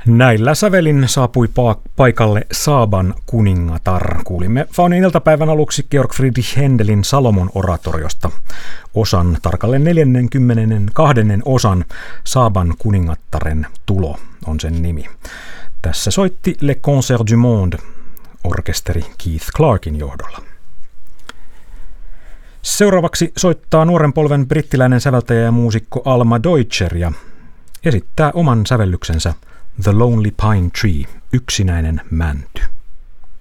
Näillä sävelin saapui paikalle Saaban kuningatar. Kuulimme Faunin iltapäivän aluksi Georg Friedrich Händelin Salomon oratoriosta osan, tarkalleen 42. osan Saaban kuningattaren tulo on sen nimi. Tässä soitti Le Concert du Monde orkesteri Keith Clarkin johdolla. Seuraavaksi soittaa nuoren polven brittiläinen säveltäjä ja muusikko Alma Deutscher ja esittää oman sävellyksensä The Lonely Pine Tree, yksinäinen mänty.